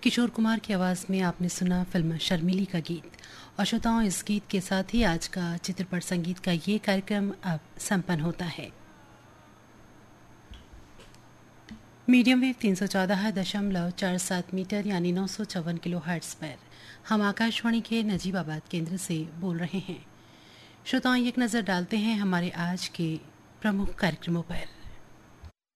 किशोर कुमार की आवाज़ में आपने सुना फिल्म शर्मिली का गीत। और श्रोताओं, इस गीत के साथ ही आज का चित्रपट संगीत का ये कार्यक्रम अब संपन्न होता है। मीडियम वेव 314.47 मीटर यानी 954 किलो हर्ट्ज पर हम आकाशवाणी के नजीबाबाद केंद्र से बोल रहे हैं। श्रोताओं, एक नज़र डालते हैं हमारे आज के प्रमुख कार्यक्रमों पर।